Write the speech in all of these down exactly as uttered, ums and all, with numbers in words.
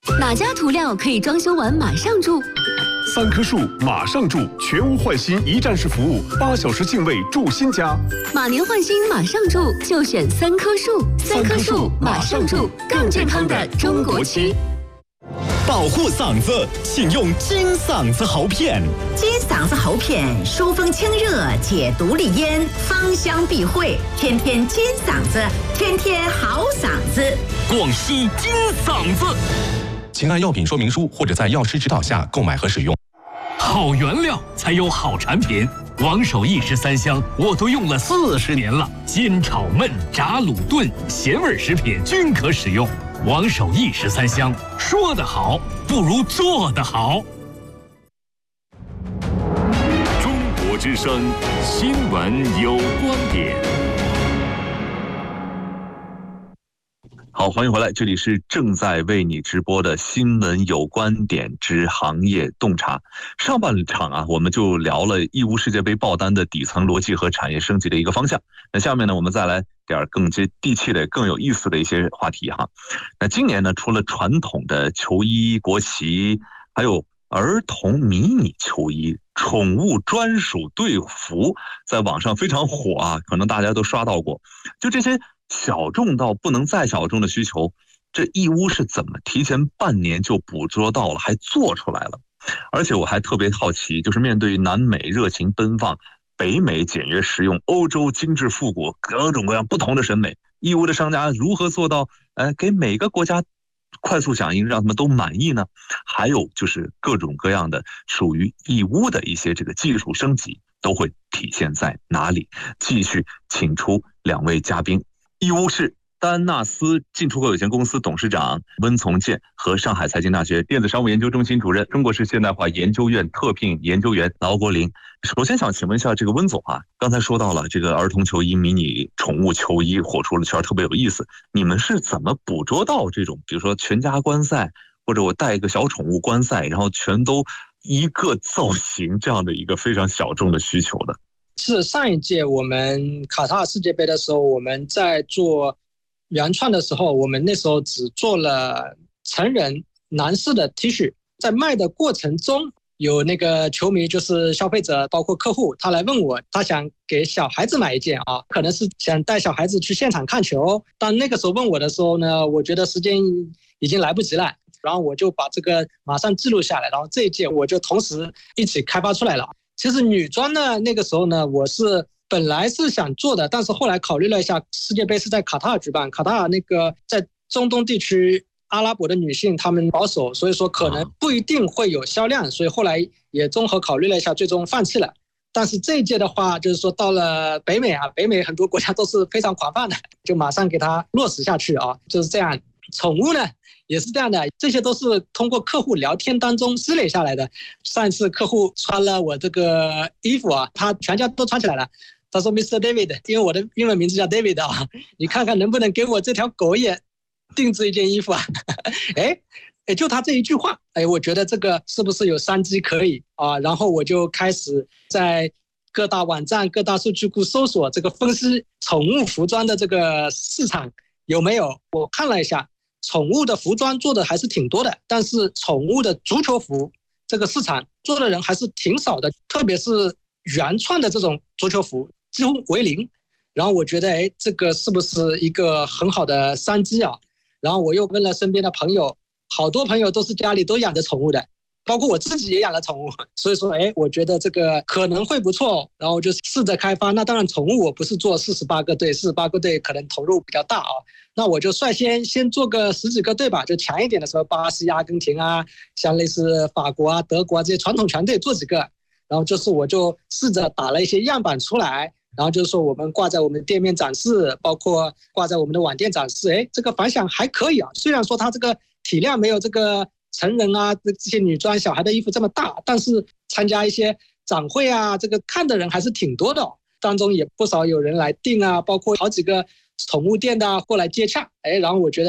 哪家涂料可以装修完马上住？ 三棵树马上住，全屋换新一站式服务，八小时净位住新家。 马年换新马上住，就选三棵树。三棵树马上住，更健康的中国区。 保护嗓子，请用金嗓子喉片。 金嗓子喉片疏风清热，解毒利咽，芳香避秽，天天金嗓子，天天好嗓子。 广西金嗓子，请按药品说明书或者在药师指导下购买和使用。 好原料才有好产品，王守义十三香我都用了四十年了，煎炒焖炸卤炖咸味食品均可使用。王守义十三香，说得好不如做得好。 中国之声新闻有观点。好，欢迎回来，这里是正在为你直播的新闻有观点之行业洞察。上半场啊，我们就聊了义乌世界杯爆单的底层逻辑和产业升级的一个方向。那下面呢，我们再来点更接地气的、更有意思的一些话题哈。那今年呢，除了传统的球衣、国旗，还有儿童迷你球衣、宠物专属队服，在网上非常火啊，可能大家都刷到过。就这些小众到不能再小众的需求，这义乌是怎么提前半年就捕捉到了，还做出来了？而且我还特别好奇，就是面对南美热情奔放，北美简约实用，欧洲精致复古，各种各样不同的审美，义乌的商家如何做到哎，给每个国家快速响应，让他们都满意呢？还有就是各种各样的属于义乌的一些这个技术升级都会体现在哪里？继续请出两位嘉宾，义乌市丹纳斯进出口有限公司董事长温从建和上海财经大学电子商务研究中心主任、中国式现代化研究院特聘研究员劳国林。首先想请问一下这个温总啊，刚才说到了这个儿童球衣、迷你宠物球衣火出了圈，特别有意思。你们是怎么捕捉到这种，比如说全家观赛，或者我带一个小宠物观赛，然后全都一个造型这样的一个非常小众的需求的？ 是上一届我们卡塔尔世界杯的时候，我们在做原创的时候，我们那时候只做了成人男士的 T 恤，在卖的过程中，有那个球迷，就是消费者，包括客户，他来问我，他想给小孩子买一件啊，可能是想带小孩子去现场看球。但那个时候问我的时候呢，我觉得时间已经来不及了，然后我就把这个马上记录下来，然后这一届我就同时一起开发出来了。其实女装呢，那个时候呢，我是本来是想做的，但是后来考虑了一下，世界杯是在卡塔尔举办，卡塔尔那个在中东地区阿拉伯的女性她们保守，所以说可能不一定会有销量，所以后来也综合考虑了一下，最终放弃了。但是这一届的话，就是说到了北美啊，北美很多国家都是非常广泛的，就马上给它落实下去啊，就是这样。宠物呢也是这样的，这些都是通过客户聊天当中积累下来的。上一次客户穿了我这个衣服啊，他全家都穿起来了。他说 Mister David， 因为我的英文名字叫 David 啊，你看看能不能给我这条狗也定制一件衣服啊？哎，也就他这一句话，哎，我觉得这个是不是有商机可以啊？然后我就开始在各大网站、各大数据库搜索这个分析宠物服装的这个市场有没有。我看了一下，宠物的服装做的还是挺多的，但是宠物的足球服这个市场做的人还是挺少的，特别是原创的这种足球服几乎为零。然后我觉得，哎，这个是不是一个很好的商机啊？然后我又问了身边的朋友，好多朋友都是家里都养着宠物的，包括我自己也养了宠物，所以说，哎，我觉得这个可能会不错，然后就试着开发。那当然，宠物我不是做四十八个队，四十八个队可能投入比较大啊。那我就率先先做个十几个队吧，就强一点的时候，巴西、阿根廷啊，像类似法国啊、德国啊这些传统强队做几个，然后就是我就试着打了一些样板出来，然后就是说我们挂在我们店面展示，包括挂在我们的网店展示，哎，这个反响还可以啊。虽然说它这个体量没有这个成人啊这些女装小孩的衣服这么大，但是参加一些展会啊，这个看的人还是挺多的，当中也不少有人来订啊，包括好几个宠物店的过来接洽，哎，然后我觉得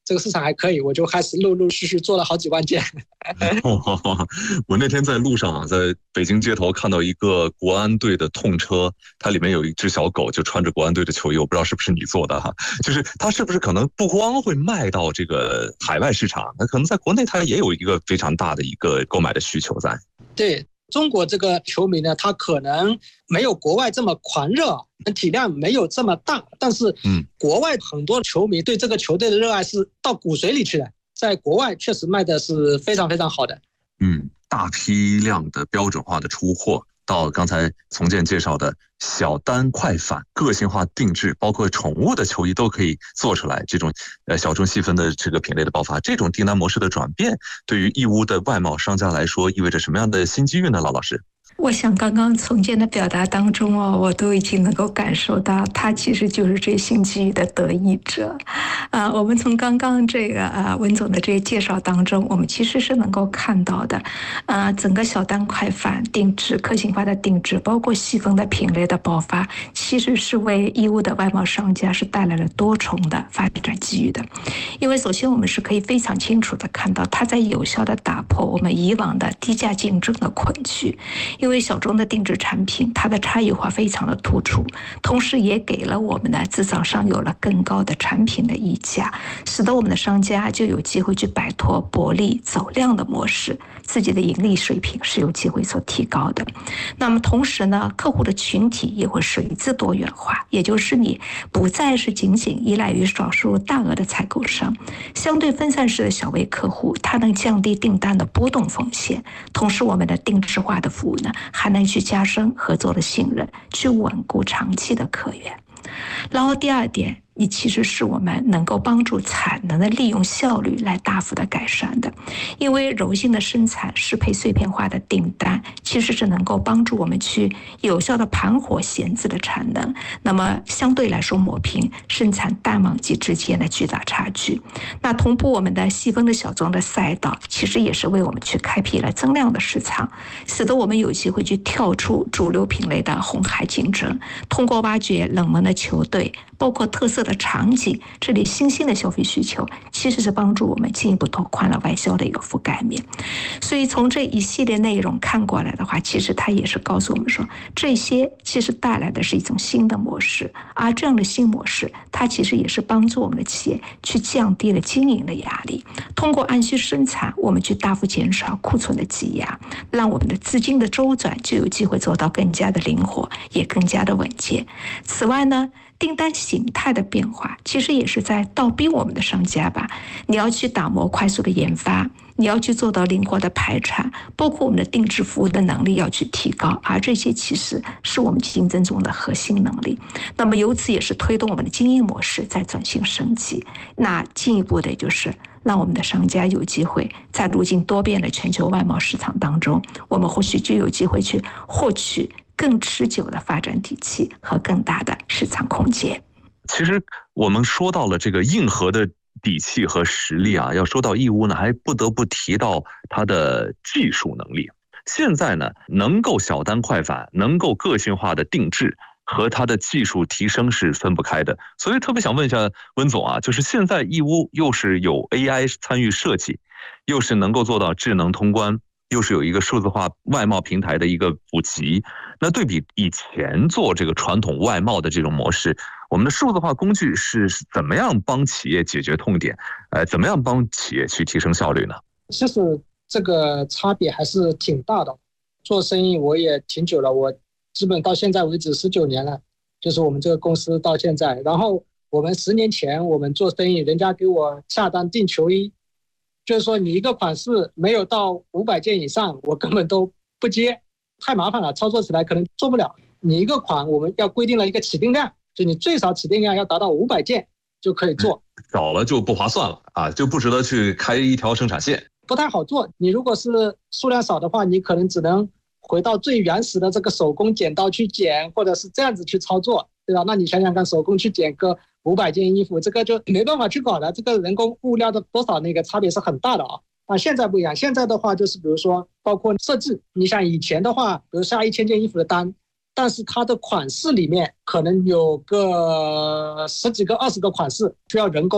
这个市场还可以，我就开始陆陆续续做了好几万件。 我那天在路上啊，在北京街头看到一个国安队的痛车，它里面有一只小狗，就穿着国安队的球衣，我不知道是不是你做的哈。就是它是不是可能不光会卖到这个海外市场，那可能在国内它也有一个非常大的一个购买的需求在。 对。中国这个球迷呢，他可能没有国外这么狂热，体量没有这么大，但是国外很多球迷对这个球队的热爱是到骨髓里去的，在国外确实卖的是非常非常好的。 嗯，大批量的标准化的出货，到刚才从建介绍的小单快返、个性化定制，包括宠物的球衣都可以做出来。这种呃小众细分的这个品类的爆发，这种订单模式的转变，对于义乌的外贸商家来说，意味着什么样的新机遇呢？老老师。 我想刚刚从建的表达当中哦，我都已经能够感受到，他其实就是这新机遇的得益者。啊、呃，我们从刚刚这个呃温总的这些介绍当中，我们其实是能够看到的，呃，整个小单快返、定制、个性化的定制，包括细分的品类的爆发，其实是为义乌的外贸商家是带来了多重的发展机遇的。因为首先我们是可以非常清楚的看到，它在有效的打破我们以往的低价竞争的困局。因为小众的定制产品，它的差异化非常的突出，同时也给了我们的制造商有了更高的产品的溢价，使得我们的商家就有机会去摆脱薄利走量的模式，自己的盈利水平是有机会所提高的。那么同时呢，客户的群体也会随之多元化，也就是你不再是仅仅依赖于少数大额的采购商，相对分散式的小微客户，它能降低订单的波动风险，同时我们的定制化的服务呢，还能去加深合作的信任，去稳固长期的客源。然后第二点，也其实是我们能够帮助产能的利用效率来大幅的改善的，因为柔性的生产、适配碎片化的订单，其实是能够帮助我们去有效的盘活闲置的产能，那么相对来说抹平生产淡旺季之间的巨大差距。那同步我们的细分的小众的赛道，其实也是为我们去开辟了增量的市场，使得我们有机会去跳出主流品类的红海竞争，通过挖掘冷门的球队，包括特色的场景，这里新兴的消费需求，其实是帮助我们进一步拓宽了外销的一个覆盖面。所以从这一系列内容看过来的话，其实它也是告诉我们说，这些其实带来的是一种新的模式，而这样的新模式，它其实也是帮助我们的企业去降低了经营的压力，通过按需生产，我们去大幅减少库存的积压，让我们的资金的周转就有机会做到更加的灵活，也更加的稳健。此外呢，订单形态的变化其实也是在倒逼我们的商家吧，你要去打磨快速的研发，你要去做到灵活的排产，包括我们的定制服务的能力要去提高，而这些其实是我们竞争中的核心能力。那么由此也是推动我们的经营模式在转型升级，那进一步的就是让我们的商家有机会在如今多变的全球外贸市场当中，我们或许就有机会去获取更持久的发展底气和更大的市场空间。 其实我们说到了这个硬核的底气和实力啊，要说到义乌呢，还不得不提到它的技术能力。现在呢，能够小单快返，能够个性化的定制，和它的技术提升是分不开的。所以特别想问一下温总啊，就是现在义乌又是有 A I 参与设计，又是能够做到智能通关，又是有一个数字化外贸平台的一个普及，那对比以前做这个传统外贸的这种模式，我们的数字化工具是怎么样帮企业解决痛点？呃，怎么样帮企业去提升效率呢？ 其实这个差别还是挺大的。做生意我也挺久了，我基本到现在为止十九年了，就是我们这个公司到现在。然后我们十年前我们做生意，人家给我下单订球衣，就是说你一个款式没有到五百件以上，我根本都不接，太麻烦了，操作起来可能做不了。你一个款我们要规定了一个起订量，就你最少起订量要达到五百件就可以做， 少了就不划算了啊，就不值得去开一条生产线， 不太好做。你如果是数量少的话，你可能只能回到最原始的这个手工剪刀去剪，或者是这样子去操作，对吧？那你想想看，手工去剪个五百件衣服，这个就没办法去搞了，这个人工物料的多少那个差别是很大的啊。啊，现在不一样，现在的话就是比如说包括设置，你像以前的话，比如下一千件衣服的单，但是它的款式里面可能有个十几个、二十个款式需要人工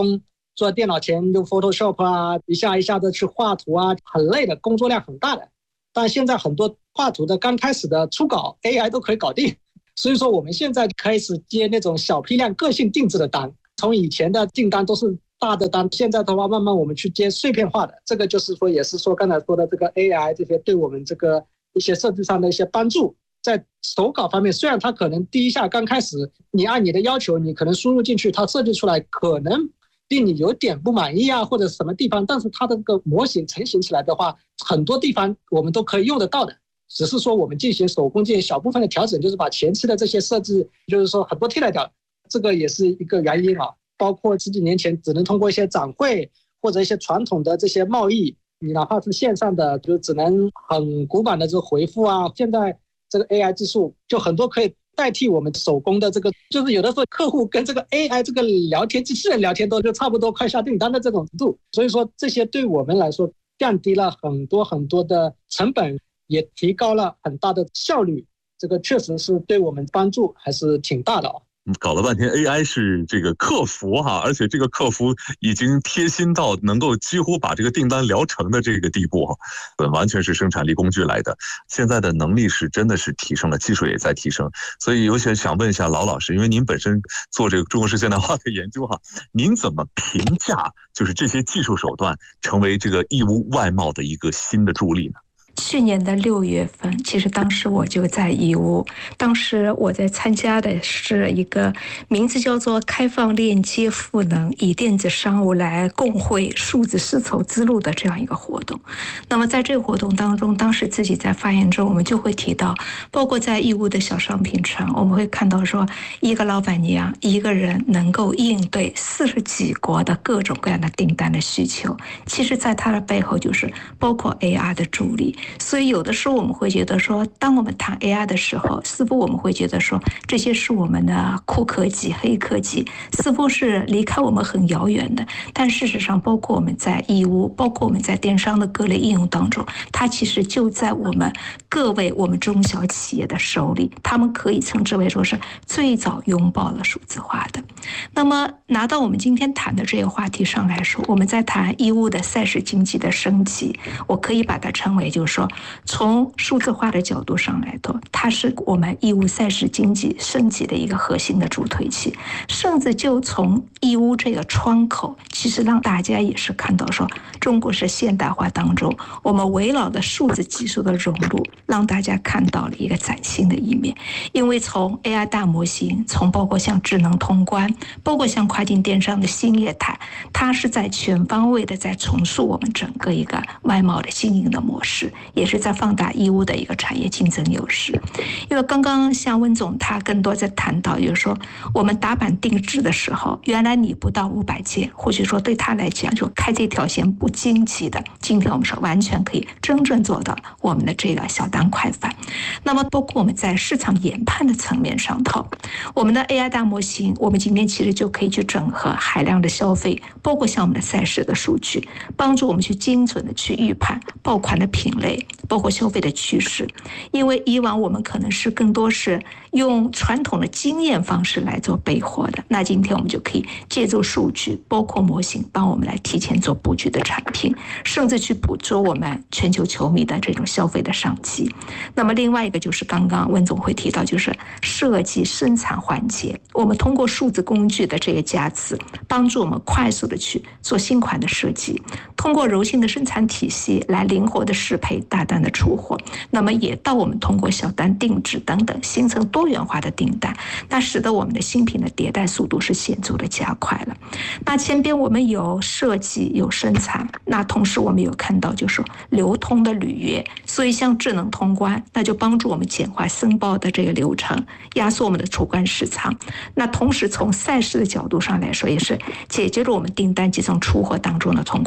坐在电脑前用 Photoshop 啊，一下一下的去画图啊，很累的，工作量很大的。但现在很多画图的刚开始的初稿 A I 都可以搞定，所以说我们现在开始接那种小批量个性定制的单，从以前的订单都是大的单，现在的话慢慢我们去接碎片化的，这个就是说也是说刚才说的这个 A I 这些对我们这个一些设计上的一些帮助。在手稿方面，虽然它可能第一下刚开始你按你的要求你可能输入进去，它设计出来可能令你有点不满意啊，或者什么地方，但是它的这个模型成型起来的话，很多地方我们都可以用得到的，只是说我们进行手工进行小部分的调整，就是把前期的这些设置就是说很多替代掉，这个也是一个原因啊。包括十几年前只能通过一些展会或者一些传统的这些贸易，你哪怕是线上的就只能很古板的这个回复啊，现在这个 A I 技术就很多可以代替我们手工的这个，就是有的时候客户跟这个 A I 这个聊天机器人聊天都就差不多快下订单的这种程度，所以说这些对我们来说降低了很多很多的成本，也提高了很大的效率，这个确实是对我们帮助还是挺大的啊。 搞了半天 A I 是这个客服哈，而且这个客服已经贴心到能够几乎把这个订单聊成的这个地步，完全是生产力工具来的。现在的能力是真的是提升了，技术也在提升。所以有些想问一下劳老师，因为您本身做这个中国式现代化的研究哈，您怎么评价就是这些技术手段成为这个义乌外贸的一个新的助力呢？ 去年的六月份，其实当时我就在义乌，当时我在参加的是一个名字叫做开放链接赋能，以电子商务来共绘数字丝绸之路的这样一个活动。那么在这个活动当中，当时自己在发言中我们就会提到，包括在义乌的小商品城，我们会看到说一个老板娘一个人能够应对四十几国的各种各样的订单的需求，其实在它的背后就是包括 A R 的助力。所以有的时候我们会觉得说，当我们谈 A I 的时候，似乎我们会觉得说这些是我们的酷科技、黑科技，似乎是离开我们很遥远的。但事实上，包括我们在义乌，包括我们在电商的各类应用当中，它其实就在我们各位我们中小企业的手里，他们可以称之为说是最早拥抱了数字化的。那么拿到我们今天谈的这个话题上来说，我们在谈义乌的赛事经济的升级，我可以把它称为就是说，从数字化的角度上来说，它是我们义乌赛事经济升级的一个核心的助推器。甚至就从义乌这个窗口，其实让大家也是看到说，中国式现代化当中，我们围绕的数字技术的融入，让大家看到了一个崭新的一面。因为从 A I 大模型，从包括像智能通关，包括像跨境电商的新业态，它是在全方位的在重塑我们整个一个外贸的经营的模式，也是在放大义乌的一个产业竞争优势。因为刚刚像温总他更多在谈到，就是说我们打板定制的时候，原来你不到五百件，或许说对他来讲就开这条线不经济的，今天我们说完全可以真正做到我们的这个小单快返。那么包括我们在市场研判的层面上头，我们的 A I 大模型，我们今天其实就可以去整合海量的消费，包括像我们的赛事的数据，帮助我们去精准的去预判爆款的品类，包括消费的趋势。因为以往我们可能是更多是用传统的经验方式来做备货的，那今天我们就可以借助数据，包括模型，帮我们来提前做布局的产品，甚至去捕捉我们全球球迷的这种消费的商机。那么另外一个就是刚刚温总会提到，就是设计生产环节，我们通过数字工具的这个加持，帮助我们快速的去做新款的设计，通过柔性的生产体系来灵活的适配大单的出货，那么也到我们通过小单定制等等形成多元化的订单，那使得我们的新品的迭代速度是显著的加快了。那前边我们有设计有生产，那同时我们有看到就是流通的履约，所以像智能通关，那就帮助我们简化申报的这个流程，压缩我们的出关时长。那同时从赛事的角度上来说，也是解决了我们订单集中出货当中的通关难题。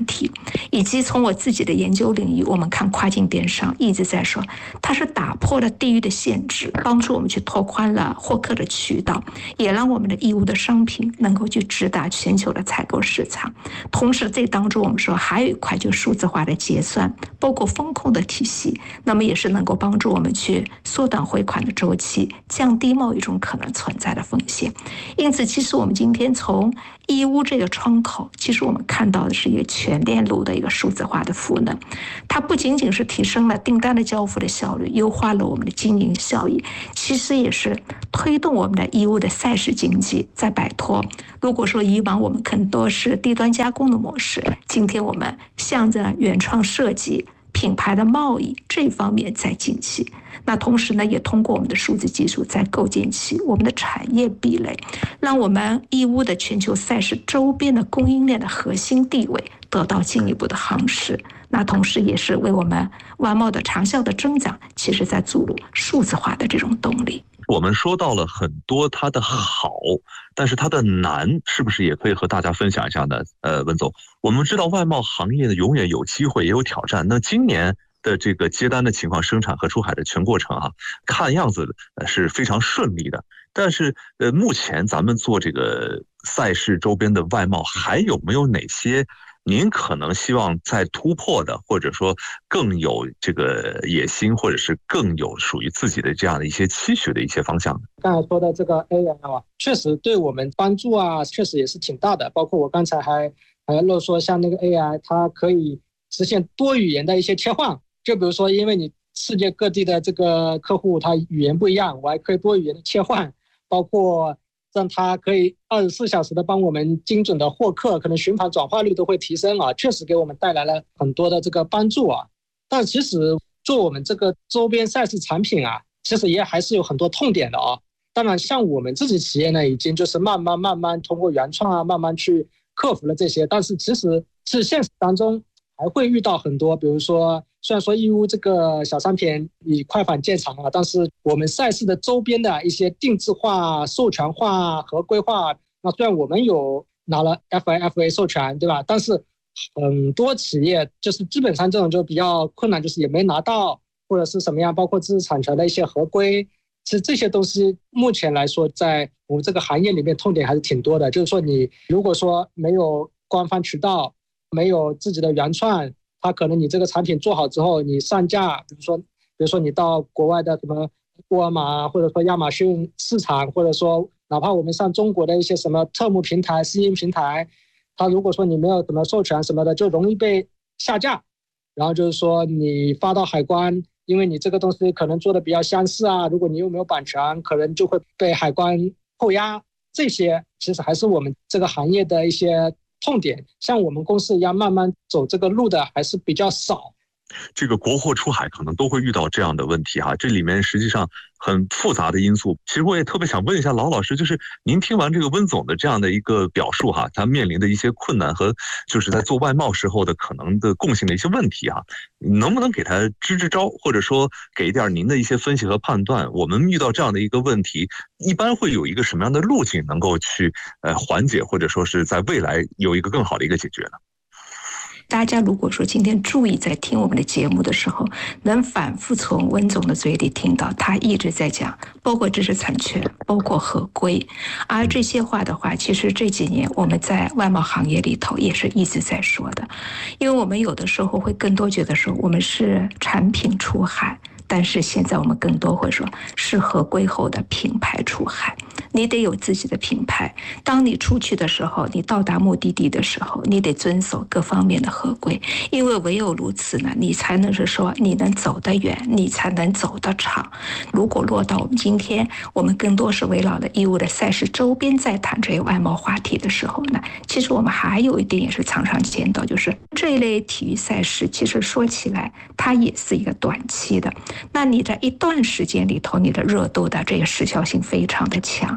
题，以及从我自己的研究领域，我们看跨境电商一直在说，它是打破了地域的限制，帮助我们去拓宽了获客的渠道，也让我们的义乌的商品能够去直达全球的采购市场。同时这当中我们说还有一块就是数字化的结算，包括风控的体系，那么也是能够帮助我们去缩短汇款的周期，降低贸易中可能存在的风险。因此其实我们今天从义乌这个窗口，其实我们看到的是一个全链路的一个数字化的赋能，它不仅仅是提升了订单的交付的效率，优化了我们的经营效益，其实也是推动我们的义乌的赛事经济在摆脱，如果说以往我们更多是低端加工的模式，今天我们向着原创设计、品牌的贸易这方面在进起。那同时呢，也通过我们的数字技术在构建起我们的产业壁垒，让我们义乌的全球赛事周边的供应链的核心地位得到进一步的夯实。那同时也是为我们外贸的长效的增长，其实在注入数字化的这种动力。 我们说到了很多它的好，但是它的难是不是也可以和大家分享一下呢？呃，文总，我们知道外贸行业呢永远有机会也有挑战，那今年的这个接单的情况，生产和出海的全过程啊，看样子是非常顺利的。但是呃，目前咱们做这个赛事周边的外贸，还有没有哪些您可能希望再突破的，或者说更有这个野心，或者是更有属于自己的这样的一些期许的一些方向呢？ 刚才说的这个 A I 啊，确实对我们帮助啊，确实也是挺大的。包括我刚才还还漏说，像那个 A I， 它可以实现多语言的一些切换。就比如说，因为你世界各地的这个客户他语言不一样，我还可以多语言的切换，包括让他可以二十四小时的帮我们精准的获客，可能循环转化率都会提升啊，确实给我们带来了很多的这个帮助啊。但其实做我们这个周边赛事产品啊，其实也还是有很多痛点的啊。当然，像我们自己企业呢，已经就是慢慢慢慢通过原创啊，慢慢去克服了这些。但是其实是现实当中还会遇到很多，比如说，虽然说义乌这个小商品以快反见长啊，但是我们赛事的周边的一些定制化、授权化、合规化，那虽然我们有拿了 F I F A 授权，对吧？但是很多企业就是基本上这种就比较困难，就是也没拿到，或者是什么样，包括知识产权的一些合规，其实这些东西目前来说，在我们这个行业里面痛点还是挺多的。就是说，你如果说没有官方渠道，没有自己的原创，它可能你这个产品做好之后，你上架，比如说，比如说你到国外的什么沃尔玛或者说亚马逊市场，或者说哪怕我们上中国的一些什么特目平台、私营平台，它如果说你没有什么授权什么的，就容易被下架。然后就是说你发到海关，因为你这个东西可能做的比较相似啊，如果你又没有版权，可能就会被海关扣押。这些其实还是我们这个行业的一些痛点，像我们公司一样慢慢走这个路的还是比较少。 这个国货出海可能都会遇到这样的问题哈，这里面实际上很复杂的因素。其实我也特别想问一下劳老师，就是您听完这个温总的这样的一个表述哈，他面临的一些困难和就是在做外贸时候的可能的共性的一些问题哈，能不能给他支支招，或者说给一点您的一些分析和判断？我们遇到这样的一个问题，一般会有一个什么样的路径能够去呃缓解，或者说是在未来有一个更好的一个解决呢？ 大家如果说今天注意在听我们的节目的时候，能反复从温总的嘴里听到他一直在讲，包括知识产权，包括合规，而这些话的话，其实这几年我们在外贸行业里头也是一直在说的，因为我们有的时候会更多觉得说我们是产品出海，但是现在我们更多会说是合规后的品牌出海。你得有自己的品牌，当你出去的时候，你到达目的地的时候，你得遵守各方面的合规，因为唯有如此呢，你才能是说你能走得远，你才能走得长。如果落到我们今天，我们更多是围绕着义乌的赛事周边在谈这些外贸话题的时候呢，其实我们还有一点也是常常见到，就是这一类体育赛事其实说起来它也是一个短期的，那你在一段时间里头，你的热度的这个时效性非常的强，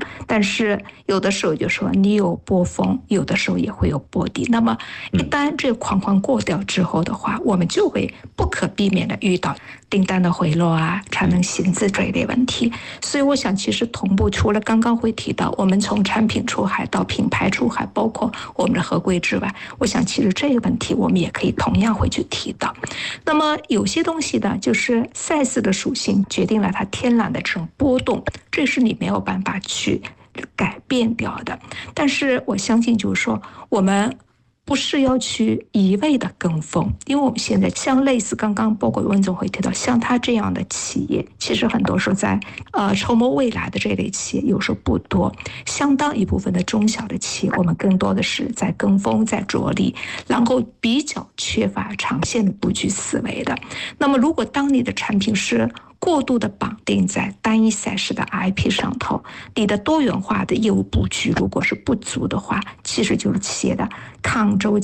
但是有的时候就说你有波峰，有的时候也会有波底。那么一旦这个框框过掉之后的话，我们就会不可避免的遇到订单的回落啊、产能薪资这一类问题。所以我想，其实同步除了刚刚会提到，我们从产品出海到品牌出海，包括我们的合规之外，我想其实这个问题我们也可以同样会去提到。那么有些东西呢，就是赛事的属性决定了它天然的这种波动，这是你没有办法去改变掉的。但是我相信，就是说我们不是要去一味的跟风，因为我们现在像类似刚刚包括温总会提到，像他这样的企业，其实很多时候在呃筹谋未来的这类企业有时候不多，相当一部分的中小的企业，我们更多的是在跟风、在着力，然后比较缺乏长线的布局思维的。那么，如果当你的产品是过度的绑定在单一赛事的 I P 上头，你的多元化的业务布局如果是不足的话，其实就是企业的抗周期